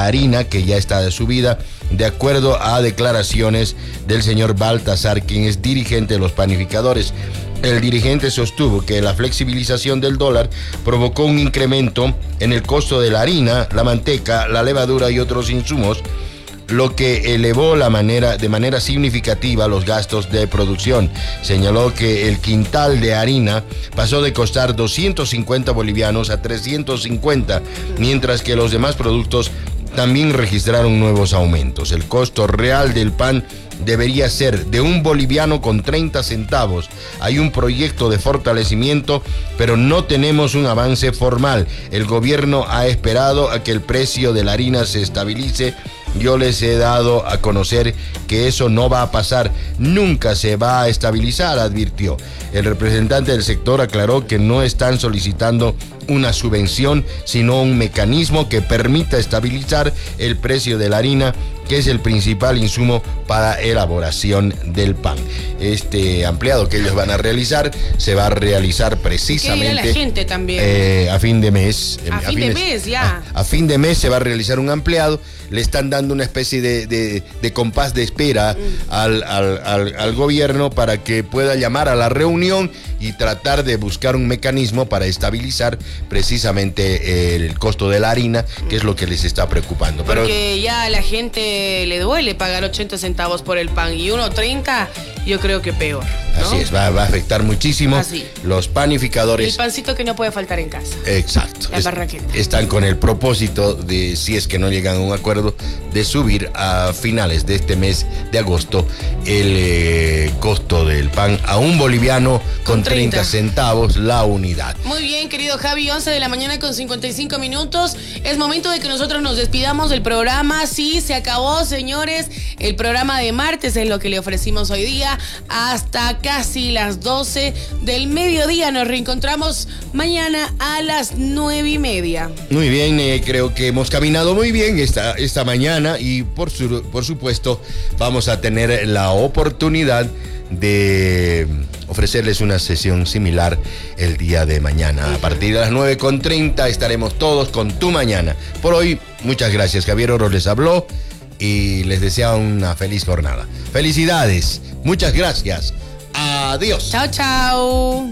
harina, que ya está de subida, de acuerdo a declaraciones del señor Baltasar, quien es dirigente de los panificadores. El dirigente sostuvo que la flexibilización del dólar provocó un incremento en el costo de la harina, la manteca, la levadura y otros insumos, lo que elevó de manera significativa los gastos de producción. Señaló que el quintal de harina pasó de costar 250 bolivianos a 350, mientras que los demás productos también registraron nuevos aumentos. El costo real del pan debería ser de 1 boliviano con 30 centavos. Hay un proyecto de fortalecimiento, pero no tenemos un avance formal. El gobierno ha esperado a que el precio de la harina se estabilice. Yo les he dado a conocer que eso no va a pasar, nunca se va a estabilizar, advirtió. El representante del sector aclaró que no están solicitando una subvención, sino un mecanismo que permita estabilizar el precio de la harina, que es el principal insumo para elaboración del pan. Este ampliado que ellos van a realizar se va a realizar precisamente la gente también. A fin de mes. A fin de mes se va a realizar un ampliado. Le están dando una especie de compás de espera al gobierno para que pueda llamar a la reunión y tratar de buscar un mecanismo para estabilizar precisamente el costo de la harina, que es lo que les está preocupando. Porque ya a la gente le duele pagar 80 centavos por el pan y 1.30, yo creo que peor, ¿no? Así es, va a afectar muchísimo. Así. Los panificadores. El pancito que no puede faltar en casa. Exacto. La barraqueta. Están con el propósito de, si es que no llegan a un acuerdo, de subir a finales de este mes de agosto el costo del pan a 1 boliviano con 30 centavos la unidad. Muy bien, querido Javi, 11 de la mañana con 55 minutos. Es momento de que nosotros nos despidamos del programa. Sí, se acabó, señores. El programa de martes es lo que le ofrecimos hoy día. Hasta casi las 12 del mediodía. Nos reencontramos mañana a las 9:30. Muy bien, creo que hemos caminado muy bien esta mañana y por supuesto vamos a tener la oportunidad de ofrecerles una sesión similar el día de mañana. A partir de las 9:30 estaremos todos con Tu Mañana. Por hoy, muchas gracias. Javier Oro les habló y les desea una feliz jornada. Felicidades, muchas gracias. Adiós. Chao, chao.